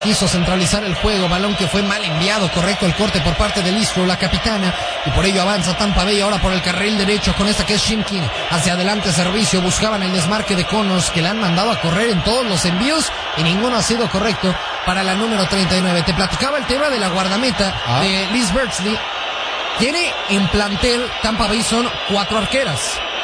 quiso centralizar el juego, balón que fue mal enviado, correcto el corte por parte de Listro, la capitana, y por ello avanza Tampa Bay ahora por el carril derecho con esta que es Shimkin, hacia adelante servicio, buscaban el desmarque de Connors que le han mandado a correr en todos los envíos y ninguno ha sido correcto para la número 39. Te platicaba el tema de la guardameta de Liz Beardsley. Tiene en plantel Tampa Bay son 4 arqueras.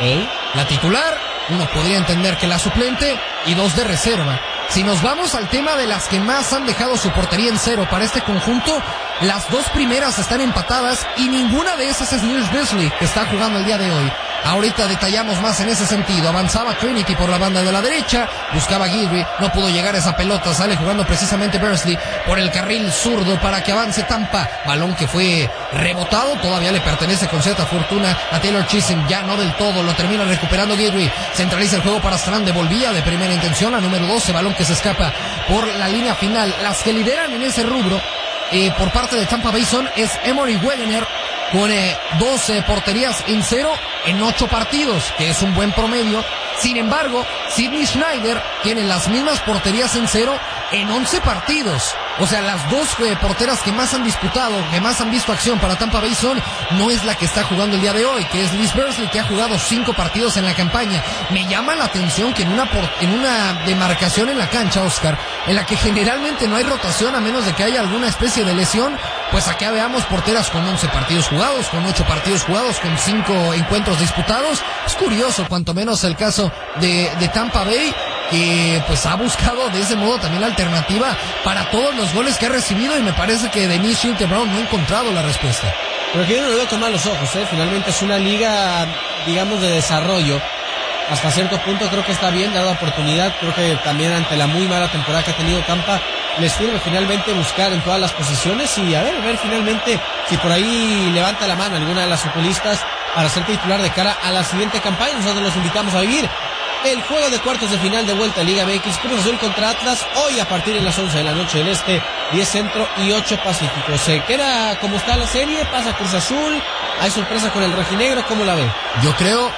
La titular, uno podría entender que la suplente y 2 de reserva. Si nos vamos al tema de las que más han dejado su portería en cero para este conjunto, las 2 primeras están empatadas y ninguna de esas es Liz Beardsley, que está jugando el día de hoy. Ahorita detallamos más en ese sentido. Avanzaba Trinity por la banda de la derecha, buscaba Guidry, no pudo llegar a esa pelota, sale jugando precisamente Beardsley por el carril zurdo para que avance Tampa. Balón que fue rebotado, todavía le pertenece con cierta fortuna a Taylor Chisholm, ya no del todo, lo termina recuperando Guidry. Centraliza el juego para Strand, devolvía de primera intención la número 12, balón que se escapa por la línea final. Las que lideran en ese rubro por parte de Tampa Bay es Emory Wegener con 12 porterías en cero en 8 partidos, que es un buen promedio. Sin embargo, Sidney Schneider tiene las mismas porterías en cero en 11 partidos. O sea, las 2 porteras que más han disputado, que más han visto acción para Tampa Bay no es la que está jugando el día de hoy, que es Liz Beardsley, que ha jugado 5 partidos en la campaña. Me llama la atención que en una demarcación en la cancha, Oscar, en la que generalmente no hay rotación a menos de que haya alguna especie de lesión, pues acá veamos porteras con 11 partidos jugados, con 8 partidos jugados, con 5 encuentros disputados. Es curioso, cuanto menos el caso de Tampa Bay, que pues ha buscado de ese modo también la alternativa para todos los goles que ha recibido, y me parece que Denise Schilte-Brown no ha encontrado la respuesta. Pero que yo no lo veo con malos ojos, finalmente es una liga, digamos, de desarrollo. Hasta cierto punto creo que está bien dada oportunidad. Creo que también ante la muy mala temporada que ha tenido Tampa, les sirve finalmente buscar en todas las posiciones y a ver finalmente si por ahí levanta la mano alguna de las futbolistas para ser titular de cara a la siguiente campaña. Nosotros los invitamos a vivir el juego de cuartos de final de vuelta a Liga MX, Cruz Azul contra Atlas, hoy a partir de las 11 de la noche del Este, 10 Centro y 8 Pacífico. ¿Se queda como está la serie? ¿Pasa Cruz Azul? ¿Hay sorpresa con el rojinegro? ¿Cómo la ve? Yo creo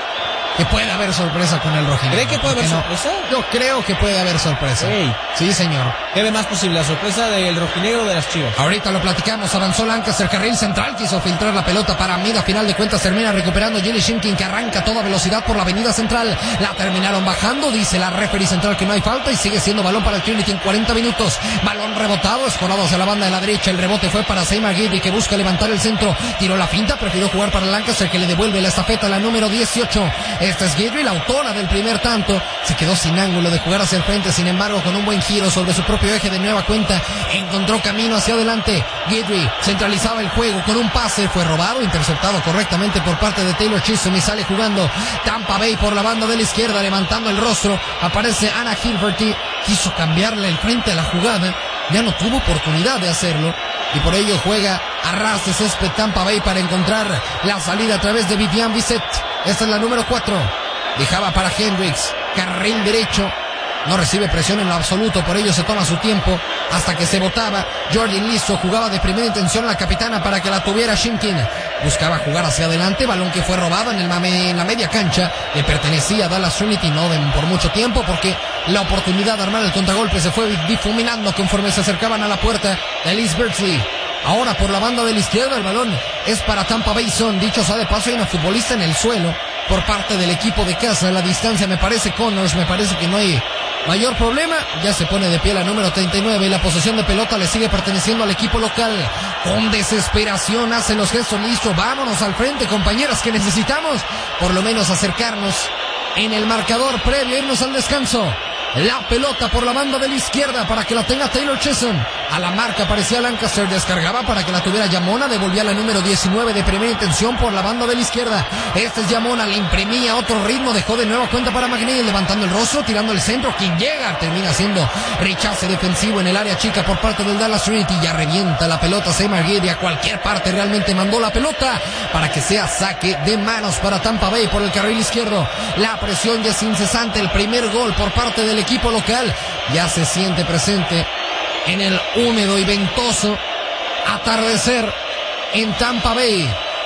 que puede haber sorpresa con el rojinegro. ¿Cree que puede haber sorpresa? Yo creo que puede haber sorpresa. Sí, señor. ¿Qué ve más posible, la sorpresa del rojinegro o de las Chivas? Ahorita lo platicamos. Avanzó Lancaster, carril central, quiso filtrar la pelota para Mida. Final de cuentas termina recuperando Jenny Shimkin, que arranca a toda velocidad por la avenida central. La terminaron bajando, dice la referee central que no hay falta y sigue siendo balón para el Trinity en 40 minutos. Balón rebotado, escorado hacia la banda de la derecha. El rebote fue para Seymour Guidry, que busca levantar el centro. Tiró la finta, prefirió jugar para Lancaster, que le devuelve la estafeta a la número 18. Esta es Guidry, la autora del primer tanto. Se quedó sin ángulo de jugar hacia el frente, sin embargo, con un buen giro sobre su propio eje de nueva cuenta, encontró camino hacia adelante. Guidry centralizaba el juego con un pase, fue robado, interceptado correctamente por parte de Taylor Chisholm y sale jugando Tampa Bay por la banda de la izquierda, levantando el rostro. Aparece Anna Hilferty, quiso cambiarle el frente a la jugada, ya no tuvo oportunidad de hacerlo. Y por ello juega a ras de césped Tampa Bay para encontrar la salida a través de Vivian Bisset. Esta es la número 4. Dejaba para Hendricks, carril derecho. No recibe presión en lo absoluto, por ello se toma su tiempo hasta que se botaba. Jordan Listo jugaba de primera intención la capitana para que la tuviera Shimkin. Buscaba jugar hacia adelante, balón que fue robado en la media cancha. Le pertenecía a Dallas Trinity, no por mucho tiempo, porque la oportunidad de armar el contragolpe se fue difuminando conforme se acercaban a la puerta de Liz Beardsley. Ahora por la banda de la izquierda el balón es para Tampa Bay. Dicho sea de paso, hay una futbolista en el suelo por parte del equipo de casa. La distancia me parece Connors, me parece que no hay mayor problema. Ya se pone de pie la número 39 y la posesión de pelota le sigue perteneciendo al equipo local. Con desesperación hacen los gestos. Listo, vámonos al frente, compañeras, que necesitamos por lo menos acercarnos en el marcador previo, irnos al descanso. La pelota por la banda de la izquierda para que la tenga Taylor Chisholm. A la marca aparecía Lancaster, descargaba para que la tuviera Yamona, devolvía la número 19 de primera intención por la banda de la izquierda. Este es Yamona, le imprimía otro ritmo, dejó de nueva cuenta para McNeil, levantando el rostro, tirando el centro. Quien llega termina siendo rechace defensivo en el área chica por parte del Dallas Trinity. Ya revienta la pelota Seymour Guidry a cualquier parte, realmente mandó la pelota para que sea saque de manos para Tampa Bay por el carril izquierdo. La presión ya es incesante, el primer gol por parte del equipo local ya se siente presente en el húmedo y ventoso atardecer en Tampa Bay.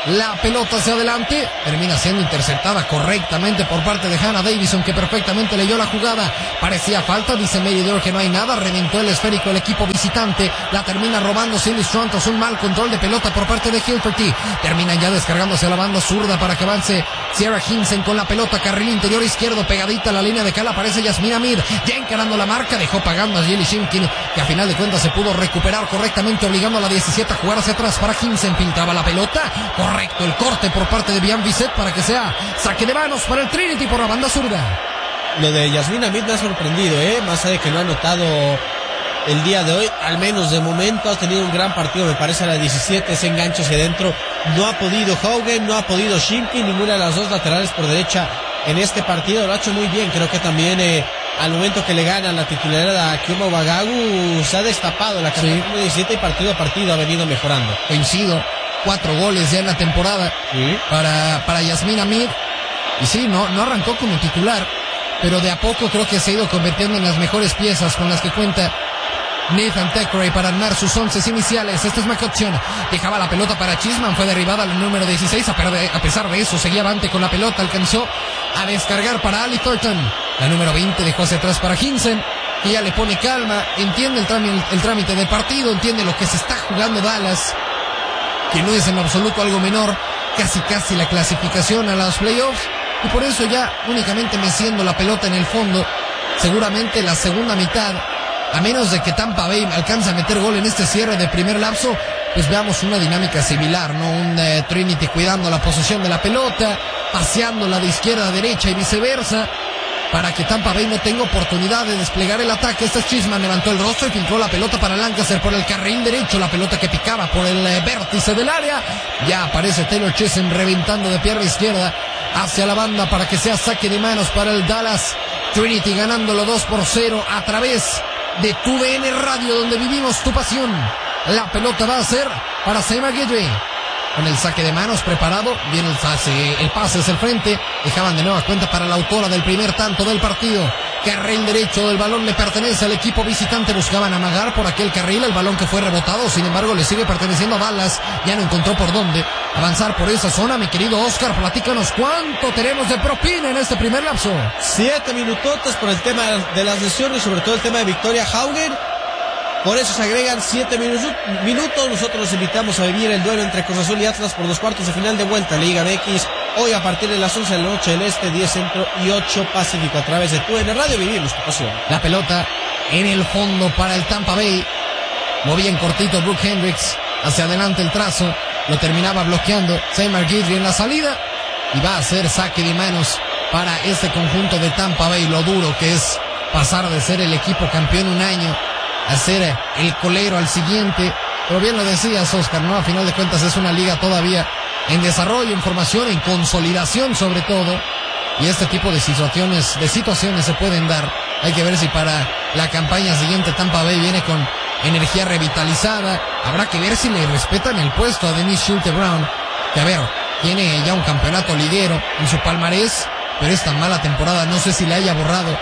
la pelota hacia adelante, termina siendo interceptada correctamente por parte de Hannah Davison, que perfectamente leyó la jugada. Parecía falta, dice Meridor que no hay nada, reventó el esférico el equipo visitante, la termina robando Cindy Strong tras un mal control de pelota por parte de Hilferty. Terminan ya descargándose a la banda zurda para que avance Sierra Hinsen con la pelota, carril interior izquierdo, pegadita a la línea de cal, aparece Yasmine Amid, ya encarando la marca, dejó pagando a Jilly Shimkin, que a final de cuentas se pudo recuperar correctamente, obligando a la 17 a jugar hacia atrás para Hinsen. Filtraba la pelota, correcto el corte por parte de Bian Bisset para que sea saque de manos para el Trinity por la banda zurda. Lo de Yasmine Amid me ha sorprendido, más allá de que no ha anotado el día de hoy, al menos de momento ha tenido un gran partido, me parece a la 17, ese enganche hacia adentro, no ha podido Haugen, no ha podido Shimkin, ninguna de las dos laterales por derecha en este partido, lo ha hecho muy bien. Creo que también al momento que le gana la titularidad a Kyoma Wagagu se ha destapado la categoría 17 y partido a partido ha venido mejorando. Coincido, 4 goles ya en la temporada para Yasmine Amid, y sí, no arrancó como titular, pero de a poco creo que se ha ido convirtiendo en las mejores piezas con las que cuenta Nathan Thackeray para armar sus 11 iniciales. Este es McCutcheon, dejaba la pelota para Chisman, fue derribada al número 16, a pesar de eso seguía avante con la pelota, alcanzó a descargar para Ali Thornton, la número 20 dejó hacia atrás para Hinsen, que ya le pone calma, entiende el trámite del partido, entiende lo que se está jugando Dallas, que no es en absoluto algo menor, casi la clasificación a los playoffs, y por eso ya únicamente meciendo la pelota en el fondo, seguramente la segunda mitad, a menos de que Tampa Bay alcance a meter gol en este cierre de primer lapso, pues veamos una dinámica similar, ¿no? Un Trinity cuidando la posesión de la pelota, paseándola de izquierda a derecha y viceversa, para que Tampa Bay no tenga oportunidad de desplegar el ataque. Este es Chisman, levantó el rostro y filtró la pelota para Lancaster por el carril derecho, la pelota que picaba por el vértice del área. Ya aparece Taylor Chisholm reventando de pierna izquierda hacia la banda para que sea saque de manos para el Dallas Trinity, ganándolo 2-0 a través de tu DN Radio, donde vivimos tu pasión. La pelota va a ser para Seymour Guidry, con el saque de manos preparado, viene el pase hacia el frente, dejaban de nueva cuenta para la autora del primer tanto del partido. Carril derecho del balón le pertenece al equipo visitante, buscaban amagar por aquel carril el balón que fue rebotado, sin embargo le sigue perteneciendo a Dallas, ya no encontró por dónde avanzar por esa zona. Mi querido Oscar, platícanos cuánto tenemos de propina en este primer lapso. 7 minutotes por el tema de las lesiones, sobre todo el tema de Victoria Haugen. Por eso se agregan 7 minutos. Nosotros los invitamos a vivir el duelo entre Cruz Azul y Atlas por los cuartos de final de vuelta Liga MX. Hoy a partir de las 11 de la noche del Este, 10 Centro y 8 Pacífico, a través de TUDN Radio. Vivimos tu pasión. La pelota en el fondo para el Tampa Bay. Movía en cortito Brooke Hendricks. Hacia adelante el trazo. Lo terminaba bloqueando Seymour Guidry en la salida. Y va a ser saque de manos para este conjunto de Tampa Bay. Lo duro que es pasar de ser el equipo campeón un año a ser el colero al siguiente. Pero bien lo decías, Oscar, ¿no? A final de cuentas es una liga todavía en desarrollo, en formación, en consolidación sobre todo. Y este tipo de situaciones se pueden dar. Hay que ver si para la campaña siguiente Tampa Bay viene con energía revitalizada. Habrá que ver si le respetan el puesto a Denise Schulte-Brown, que a ver, tiene ya un campeonato liguero en su palmarés, pero esta mala temporada no sé si le haya borrado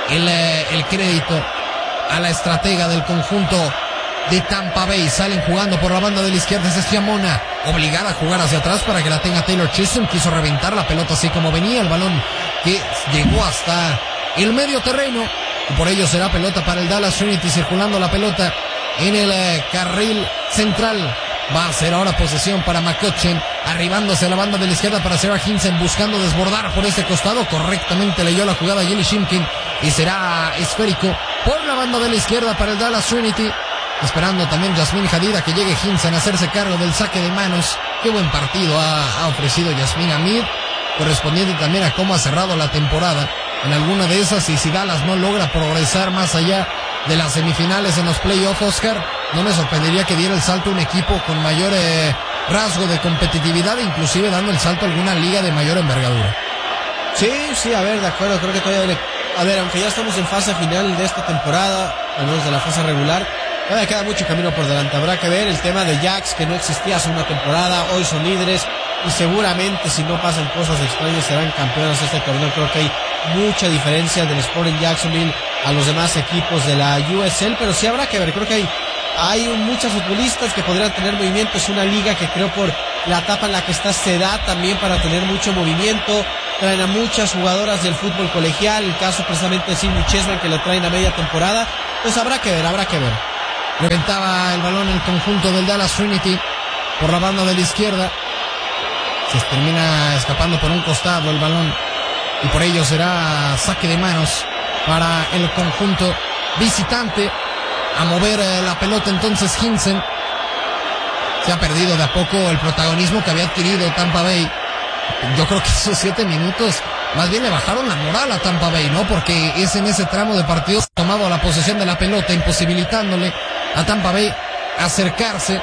el crédito a la estratega del conjunto de Tampa Bay. Salen jugando por la banda de la izquierda, es Fiamona, obligada a jugar hacia atrás para que la tenga Taylor Chisholm. Quiso reventar la pelota así como venía, el balón que llegó hasta el medio terreno, y por ello será pelota para el Dallas Trinity, circulando la pelota en el carril central. Va a ser ahora posesión para McCutcheon, arribándose a la banda de la izquierda para Sarah Hinsen, buscando desbordar por este costado. Correctamente leyó la jugada Jilly Shimkin, y será esférico por la banda de la izquierda para el Dallas Trinity, esperando también Yasmine Hadid que llegue Hinsen a hacerse cargo del saque de manos. Qué buen partido ha ofrecido Yasmine Amid, correspondiente también a cómo ha cerrado la temporada en alguna de esas. Y si Dallas no logra progresar más allá de las semifinales en los playoffs, Oscar, no me sorprendería que diera el salto un equipo con mayor rasgo de competitividad, inclusive dando el salto a alguna liga de mayor envergadura. Sí, a ver, de acuerdo, creo que todavía aunque ya estamos en fase final de esta temporada, al menos de la fase regular, todavía queda mucho camino por delante. Habrá que ver el tema de Jacks, que no existía hace una temporada, hoy son líderes, y seguramente si no pasan cosas extrañas serán campeones de este torneo. Creo que hay mucha diferencia del Sporting Jacksonville a los demás equipos de la USL, pero sí habrá que ver. Creo que hay muchas futbolistas que podrían tener movimiento. Es una liga que creo por la etapa en la que está se da también para tener mucho movimiento. Traen a muchas jugadoras del fútbol colegial, el caso precisamente de Sidney Chessman, que lo traen a media temporada. Pues habrá que ver. Reventaba el balón el conjunto del Dallas Trinity por la banda de la izquierda. Se termina escapando por un costado el balón y por ello será saque de manos para el conjunto visitante. A mover la pelota entonces Hinsen. Se ha perdido de a poco el protagonismo que había adquirido Tampa Bay. Yo creo que esos 7 minutos más bien le bajaron la moral a Tampa Bay, ¿no? Porque es en ese tramo de partido tomado la posesión de la pelota, imposibilitándole a Tampa Bay acercarse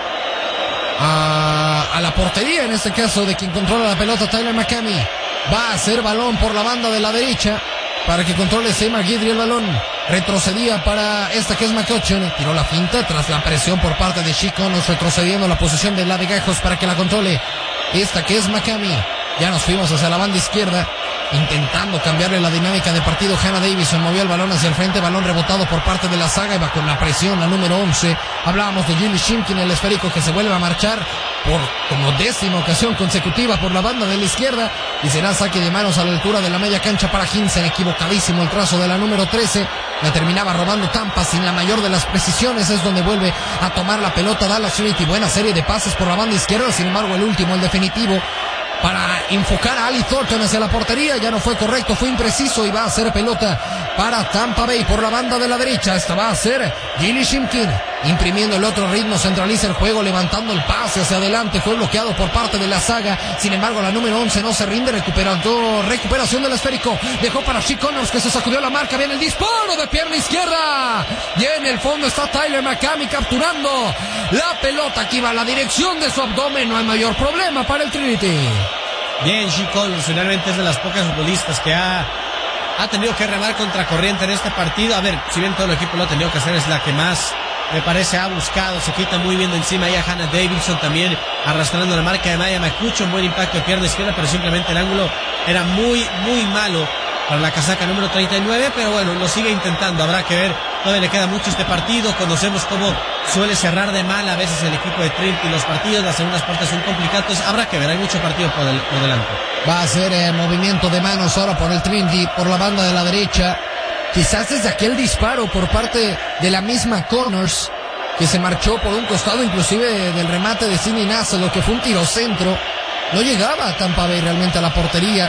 a la portería, en este caso de quien controla la pelota, Tyler McCamey. Va a hacer balón por la banda de la derecha para que controle Seymour Guidry el balón. Retrocedía para esta que es McCutcheon. Tiró la finta tras la presión por parte de She Connors, retrocediendo la posición de la de Gajos para que la controle esta que es McCamey. Ya nos fuimos hacia la banda izquierda, intentando cambiarle la dinámica de partido. Hannah Davison movió el balón hacia el frente, balón rebotado por parte de la saga, y va con la presión la número 11. Hablábamos de Julie Shimkin, el esférico que se vuelve a marchar por como 10ª ocasión consecutiva por la banda de la izquierda, y será saque de manos a la altura de la media cancha para Hinsen. Equivocadísimo el trazo de la número 13, la terminaba robando Tampa sin la mayor de las precisiones. Es donde vuelve a tomar la pelota Dallas Trinity. Buena serie de pases por la banda izquierda, sin embargo el último, el definitivo, para enfocar a Ali Thornton hacia la portería, ya no fue correcto, fue impreciso, y va a ser pelota para Tampa Bay por la banda de la derecha. Esta va a ser Julie Shimkin, imprimiendo el otro ritmo, centraliza el juego, levantando el pase hacia adelante. Fue bloqueado por parte de la saga, sin embargo la número 11 no se rinde, recuperación del esférico, dejó para She Connors, que se sacudió la marca, viene el disparo de pierna izquierda, y en el fondo está Tyler McCamey capturando la pelota, aquí va la dirección de su abdomen, no hay mayor problema para el Trinity. Bien, She Connors finalmente es de las pocas futbolistas que ha tenido que remar contra corriente en este partido. A ver, si bien todo el equipo lo ha tenido que hacer, es la que más, me parece, ha buscado. Se quita muy bien de encima ya Hannah Davidson, también arrastrando la marca de Maya McCutcheon. Buen impacto de pierna izquierda, pero simplemente el ángulo era muy, muy malo para la casaca número 39, pero bueno, lo sigue intentando. Habrá que ver, todavía le queda mucho este partido. Conocemos cómo suele cerrar de mal a veces el equipo de Trinity los partidos, las segundas partes son complicadas, habrá que ver, hay mucho partido por delante. Va a ser movimiento de manos ahora por el Trinity, por la banda de la derecha. Quizás desde aquel disparo por parte de la misma Connors, que se marchó por un costado, inclusive del remate de Sidney Nassau, lo que fue un tiro centro, no llegaba a Tampa Bay realmente a la portería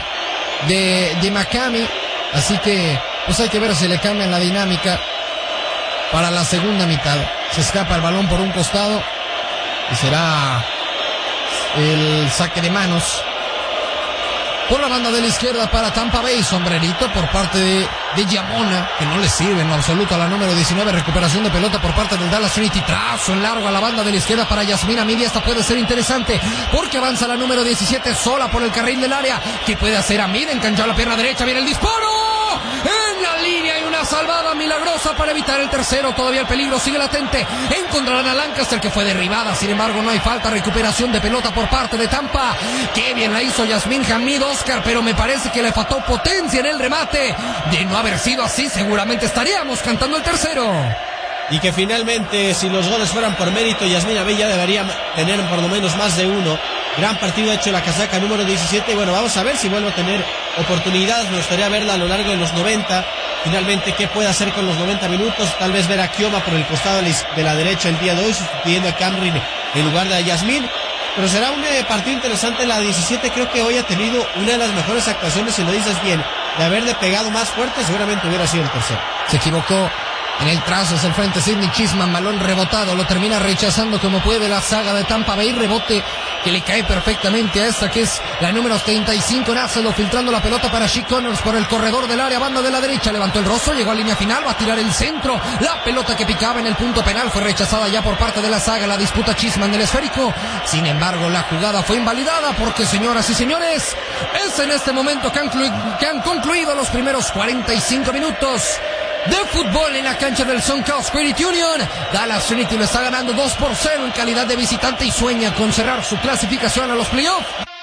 de McCamey. Así que pues hay que ver si le cambian la dinámica para la segunda mitad. Se escapa el balón por un costado y será el saque de manos por la banda de la izquierda para Tampa Bay. Sombrerito por parte de Yamona, que no le sirve en lo absoluto a la número 19. Recuperación de pelota por parte del Dallas Trinity. Trazo en largo a la banda de la izquierda para Yasmina Midi. Esta puede ser interesante porque avanza la número 17 sola por el carril del área. ¿Qué puede hacer Amid? Enganchó la pierna derecha. Viene el disparo en la línea y una salvada milagrosa para evitar el tercero. Todavía el peligro sigue latente. Encontrarán a Lancaster, que fue derribada. Sin embargo, no hay falta. Recuperación de pelota por parte de Tampa. Qué bien la hizo Yasmine Hamid, Oscar, pero me parece que le faltó potencia en el remate. De no haber sido así, seguramente estaríamos cantando el tercero. Y que finalmente, si los goles fueran por mérito, Yasmina Bella debería tener por lo menos más de uno. Gran partido hecho la casaca número 17. Y bueno, vamos a ver si vuelve a tener oportunidades. Me gustaría verla a lo largo de los 90. Finalmente, ¿qué puede hacer con los 90 minutos? Tal vez ver a Kioma por el costado de la derecha el día de hoy, sustituyendo a Camryn en lugar de Yasmine. Pero será un partido interesante. La 17 creo que hoy ha tenido una de las mejores actuaciones, si lo dices bien, de haberle pegado más fuerte, seguramente hubiera sido el tercero. Se equivocó en el trazo hacia el frente Sidney Chessman, balón rebotado, lo termina rechazando como puede la saga de Tampa Bay. Rebote que le cae perfectamente a esta que es la número 35, Nassau, filtrando la pelota para She Connors por el corredor del área, banda de la derecha, levantó el rostro, llegó a línea final, va a tirar el centro, la pelota que picaba en el punto penal fue rechazada ya por parte de la saga. La disputa Chessman del esférico, sin embargo la jugada fue invalidada porque, señoras y señores, es en este momento que han concluido los primeros 45 minutos de fútbol en la cancha del SunCoast Credit Union. Dallas Trinity lo está ganando 2-0 en calidad de visitante y sueña con cerrar su clasificación a los playoffs.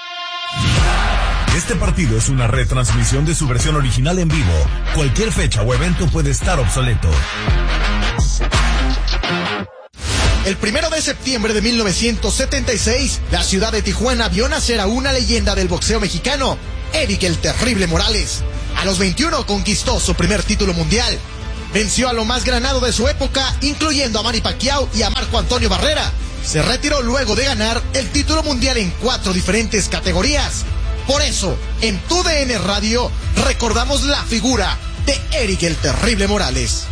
Este partido es una retransmisión de su versión original en vivo. Cualquier fecha o evento puede estar obsoleto. El 1 de septiembre de 1976, la ciudad de Tijuana vio nacer a una leyenda del boxeo mexicano, Eric el Terrible Morales. A los 21 conquistó su primer título mundial. Venció a lo más granado de su época, incluyendo a Manny Pacquiao y a Marco Antonio Barrera. Se retiró luego de ganar el título mundial en 4 diferentes categorías. Por eso, en TUDN Radio, recordamos la figura de Eric el Terrible Morales.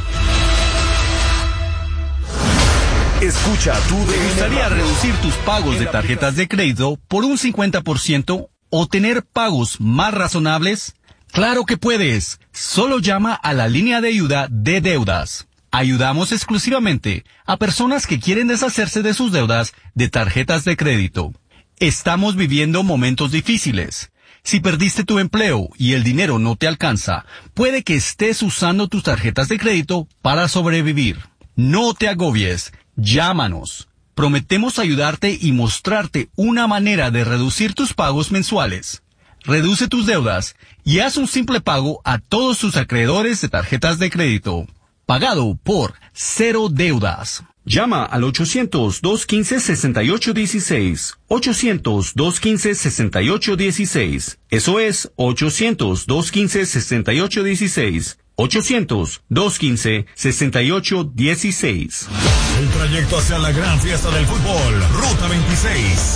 Escucha TUDN. ¿Te gustaría reducir tus pagos de tarjetas de crédito por un 50% o tener pagos más razonables? ¡Claro que puedes! Solo llama a la línea de ayuda de deudas. Ayudamos exclusivamente a personas que quieren deshacerse de sus deudas de tarjetas de crédito. Estamos viviendo momentos difíciles. Si perdiste tu empleo y el dinero no te alcanza, puede que estés usando tus tarjetas de crédito para sobrevivir. No te agobies. Llámanos. Prometemos ayudarte y mostrarte una manera de reducir tus pagos mensuales. Reduce tus deudas y haz un simple pago a todos tus acreedores de tarjetas de crédito. Pagado por Cero Deudas. Llama al 800-215-6816. 800-215-6816. Eso es 800-215-6816. 800-215-6816. El trayecto hacia la gran fiesta del fútbol, Ruta 26.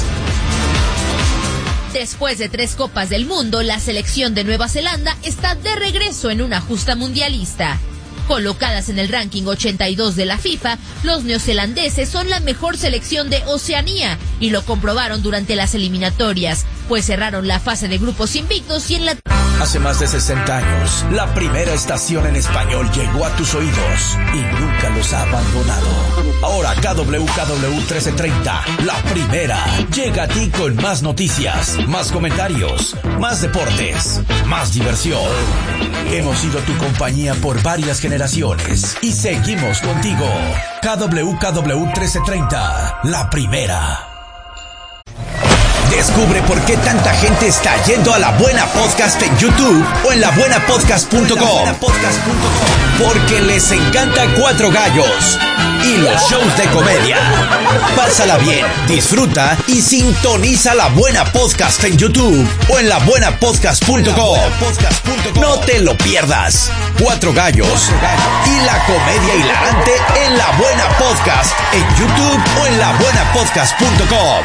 Después de 3 Copas del Mundo, la selección de Nueva Zelanda está de regreso en una justa mundialista. Colocadas en el ranking 82 de la FIFA, los neozelandeses son la mejor selección de Oceanía y lo comprobaron durante las eliminatorias, pues cerraron la fase de grupos invictos y en la... Hace más de 60 años, la primera estación en español llegó a tus oídos y nunca los ha abandonado. Ahora KWKW 1330, la primera, llega a ti con más noticias, más comentarios, más deportes, más diversión. Hemos sido tu compañía por varias generaciones y seguimos contigo. KWKW 1330, la primera. Descubre por qué tanta gente está yendo a La Buena Podcast en YouTube o en labuenapodcast.com. Porque les encanta Cuatro Gallos y los shows de comedia. Pásala bien, disfruta y sintoniza La Buena Podcast en YouTube o en labuenapodcast.com. No te lo pierdas. Cuatro Gallos y la comedia hilarante en La Buena Podcast en YouTube o en labuenapodcast.com.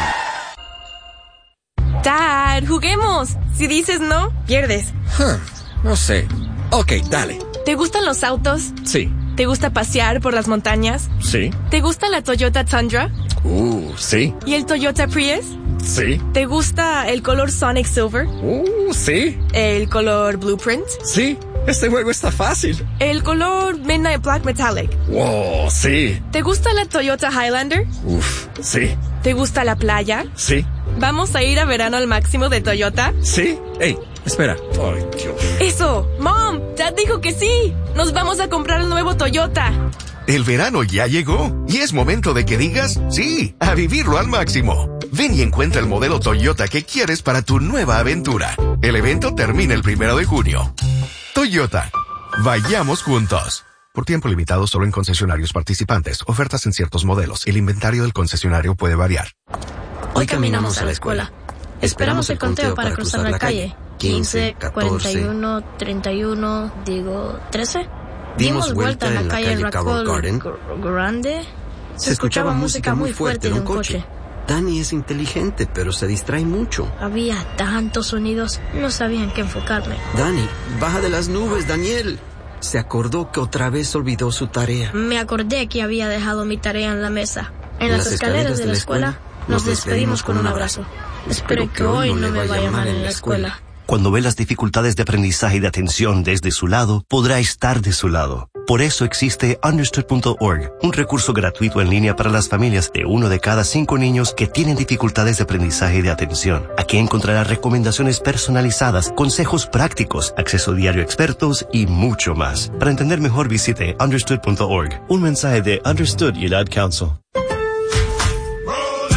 Dad, juguemos. Si dices no, pierdes. No sé. Ok, dale. ¿Te gustan los autos? Sí. ¿Te gusta pasear por las montañas? Sí. ¿Te gusta la Toyota Tundra? Sí. ¿Y el Toyota Prius? Sí. ¿Te gusta el color Sonic Silver? Sí. ¿El color Blueprint? Sí. Este juego está fácil. ¿El color Midnight Black Metallic? Wow, sí. ¿Te gusta la Toyota Highlander? Sí. ¿Te gusta la playa? Sí. ¿Vamos a ir a verano al máximo de Toyota? Sí. Ey, espera. Ay, Dios. ¡Eso! ¡Mom! Dad dijo que sí. Nos vamos a comprar el nuevo Toyota. El verano ya llegó y es momento de que digas sí, a vivirlo al máximo. Ven y encuentra el modelo Toyota que quieres para tu nueva aventura. El evento termina el 1 de junio. Toyota. Vayamos juntos. Por tiempo limitado solo en concesionarios participantes. Ofertas en ciertos modelos. El inventario del concesionario puede variar. Hoy caminamos a la escuela. Esperamos el conteo para cruzar la calle. 15, 41, 31, 13. Dimos vuelta en la calle Raccoon Grande. Se escuchaba música muy fuerte de un coche. Dani es inteligente, pero se distrae mucho. Había tantos sonidos, no sabía en qué enfocarme. Dani, baja de las nubes, Daniel. Se acordó que otra vez olvidó su tarea. Me acordé que había dejado mi tarea en la mesa. En las escaleras de la escuela nos despedimos con un abrazo. Espero que hoy no me vaya mal en la escuela. Cuando ve las dificultades de aprendizaje y de atención desde su lado, podrá estar de su lado. Por eso existe Understood.org, un recurso gratuito en línea para las familias de 1 de cada 5 niños que tienen dificultades de aprendizaje y de atención. Aquí encontrará recomendaciones personalizadas, consejos prácticos, acceso diario a expertos y mucho más. Para entender mejor, visite Understood.org. Un mensaje de Understood y el Ad Council.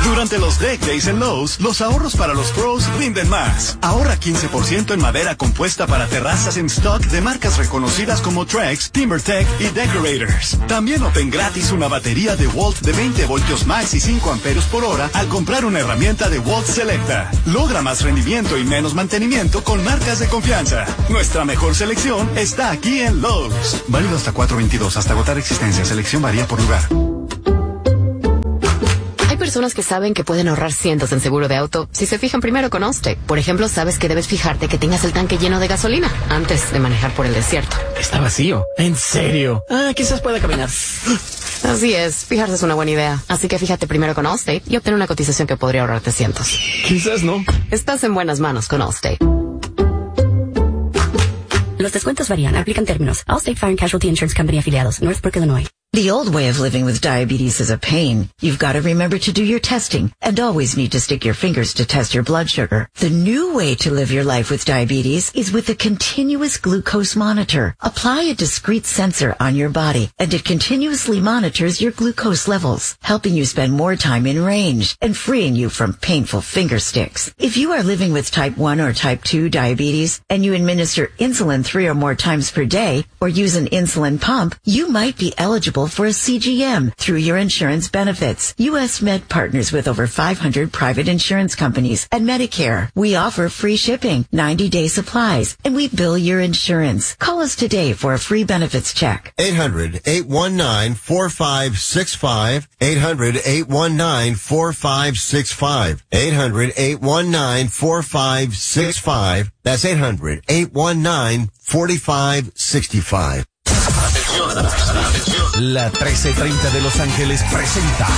Durante los Deck Days en Lowe's, los ahorros para los pros rinden más. Ahorra 15% en madera compuesta para terrazas en stock de marcas reconocidas como Trex, TimberTech y Decorators. También obtén gratis una batería de Volt de 20 voltios max y 5 amperios por hora al comprar una herramienta de Volt Selecta. Logra más rendimiento y menos mantenimiento con marcas de confianza. Nuestra mejor selección está aquí en Lowe's. Válido hasta 4/22, hasta agotar existencia. Selección varía por lugar. Hay personas que saben que pueden ahorrar cientos en seguro de auto si se fijan primero con Allstate. Por ejemplo, sabes que debes fijarte que tengas el tanque lleno de gasolina antes de manejar por el desierto. Está vacío. ¿En serio? Quizás pueda caminar. Así es, fijarse es una buena idea. Así que fíjate primero con Allstate y obtén una cotización que podría ahorrarte cientos. Quizás no. Estás en buenas manos con Allstate. Los descuentos varían. Aplican términos. Allstate Fire and Casualty Insurance Company afiliados. Northbrook, Illinois. The old way of living with diabetes is a pain. You've got to remember to do your testing and always need to stick your fingers to test your blood sugar. The new way to live your life with diabetes is with a continuous glucose monitor. Apply a discrete sensor on your body and it continuously monitors your glucose levels, helping you spend more time in range and freeing you from painful finger sticks. If you are living with type 1 or type 2 diabetes and you administer insulin 3 or more times per day or use an insulin pump, you might be eligible for a CGM through your insurance benefits. U.S. Med partners with over 500 private insurance companies and Medicare. We offer free shipping, 90-day supplies, and we bill your insurance. Call us today for a free benefits check. 800-819-4565. 800-819-4565. 800-819-4565. That's 800-819-4565. La 1330 de Los Ángeles presenta